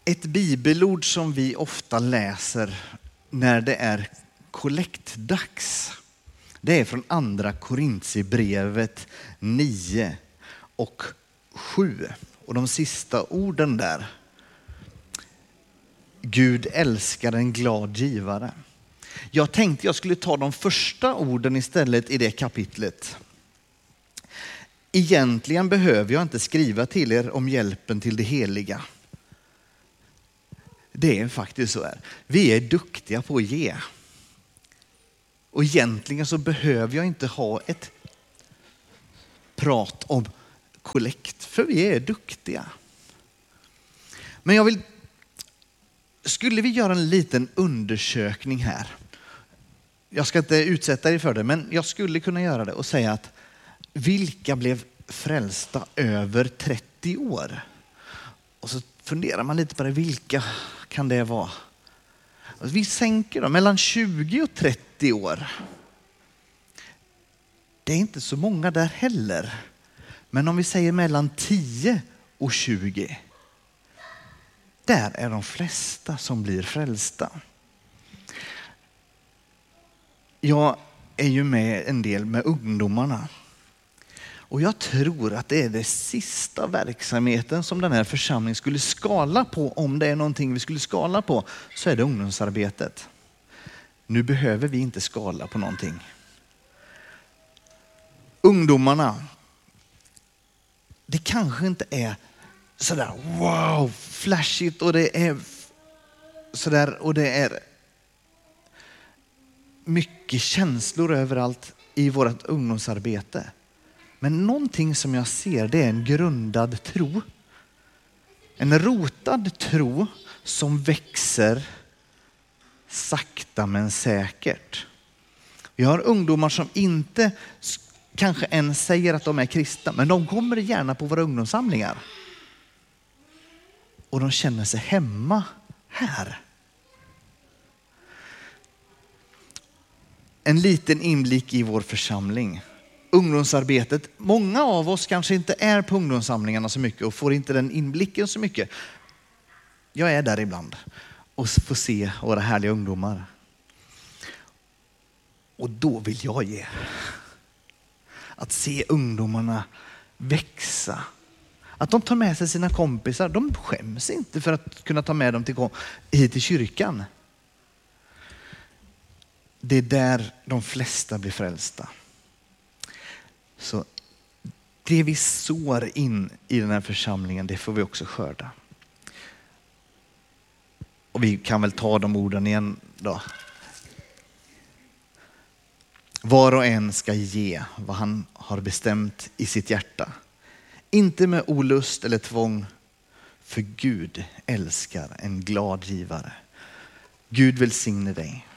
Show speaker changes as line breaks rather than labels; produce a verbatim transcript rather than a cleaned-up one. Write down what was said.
Ett bibelord som vi ofta läser när det är kollektdags, det är från andra Korintierbrevet nio och sju. Och de sista orden där. Gud älskar en glad givare. Jag tänkte jag skulle ta de första orden istället i det kapitlet. Egentligen behöver jag inte skriva till er om hjälpen till det heliga. Det är faktiskt så här. Vi är duktiga på att ge. Och egentligen så behöver jag inte ha ett prat om kollekt. För vi är duktiga. Men jag vill... Skulle vi göra en liten undersökning här. Jag ska inte utsätta er för det, men jag skulle kunna göra det och säga att vilka blev frälsta över trettio år? Och så funderar man lite på det, vilka kan det vara? Vi sänker då mellan tjugo och trettio år. Det är inte så många där heller. Men om vi säger mellan tio och tjugo. Där är de flesta som blir frälsta. Jag är ju med en del med ungdomarna. Och jag tror att det är det sista verksamheten som den här församlingen skulle skala på. Om det är någonting vi skulle skala på så är det ungdomsarbetet. Nu behöver vi inte skala på någonting. Ungdomarna. Det kanske inte är sådär wow, flashigt och det är sådär och det är mycket känslor överallt i vårt ungdomsarbete. Men någonting som jag ser, det är en grundad tro. En rotad tro som växer sakta men säkert. Vi har ungdomar som inte kanske ens säger att de är kristna, men de kommer gärna på våra ungdomssamlingar. Och de känner sig hemma här. En liten inblick i vår församling. Ungdomsarbetet. Många av oss kanske inte är på ungdomssamlingarna så mycket och får inte den inblicken så mycket. Jag är där ibland och får se våra härliga ungdomar. Och då vill jag ge. Att se ungdomarna växa. Att de tar med sig sina kompisar. De skäms inte för att kunna ta med dem till, hit till kyrkan. Det är där de flesta blir frälsta. Så det vi sår in i den här församlingen, det får vi också skörda. Och vi kan väl ta de orden igen då. Var och en ska ge vad han har bestämt i sitt hjärta. Inte med olust eller tvång, för Gud älskar en glad givare. Gud välsigne dig.